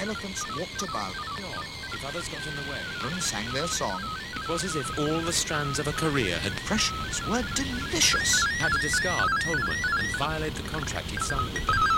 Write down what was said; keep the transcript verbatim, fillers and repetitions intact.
elephants walked about God, if others got in the way. and sang their song. It was as if all the strands of a career had Impressions were delicious. had to discard Tolman and violate the contract he'd signed with them.